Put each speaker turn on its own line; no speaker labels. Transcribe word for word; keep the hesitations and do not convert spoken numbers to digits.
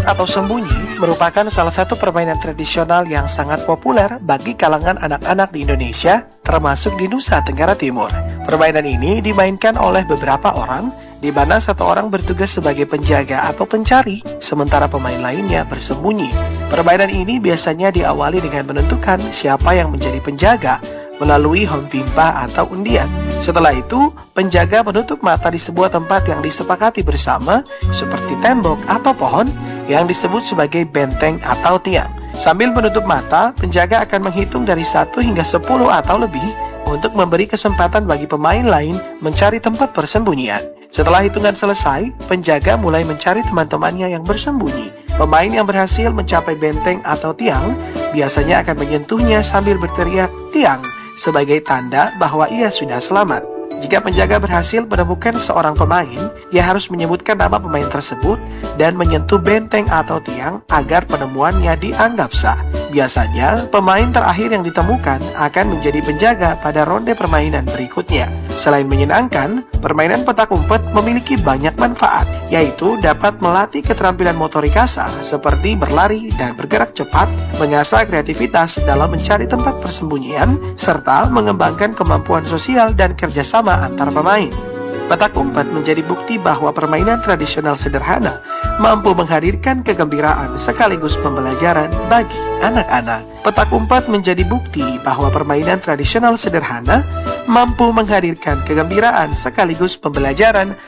atau sembunyi merupakan salah satu permainan tradisional yang sangat populer bagi kalangan anak-anak di Indonesia, termasuk di Nusa Tenggara Timur. Permainan ini dimainkan oleh beberapa orang, di mana satu orang bertugas sebagai penjaga atau pencari, sementara pemain lainnya bersembunyi. Permainan ini biasanya diawali dengan menentukan siapa yang menjadi penjaga melalui home pimpa atau undian. Setelah itu, penjaga menutup mata di sebuah tempat yang disepakati bersama, seperti tembok atau pohon, yang disebut sebagai benteng atau tiang. Sambil menutup mata, penjaga akan menghitung dari satu hingga sepuluh atau lebih untuk memberi kesempatan bagi pemain lain mencari tempat persembunyian. Setelah hitungan selesai, penjaga mulai mencari teman-temannya yang bersembunyi. Pemain yang berhasil mencapai benteng atau tiang biasanya akan menyentuhnya sambil berteriak "tiang" sebagai tanda bahwa ia sudah selamat. Jika penjaga berhasil menemukan seorang pemain, ia harus menyebutkan nama pemain tersebut dan menyentuh benteng atau tiang agar penemuannya dianggap sah. Biasanya, pemain terakhir yang ditemukan akan menjadi penjaga pada ronde permainan berikutnya. Selain menyenangkan, permainan petak umpet memiliki banyak manfaat, yaitu dapat melatih keterampilan motorik kasar seperti berlari dan bergerak cepat, mengasah kreativitas dalam mencari tempat persembunyian, serta mengembangkan kemampuan sosial dan kerjasama antar pemain. Petak umpet menjadi bukti bahwa permainan tradisional sederhana mampu menghadirkan kegembiraan sekaligus pembelajaran bagi anak-anak. Petak umpet menjadi bukti bahwa permainan tradisional sederhana mampu menghadirkan kegembiraan sekaligus pembelajaran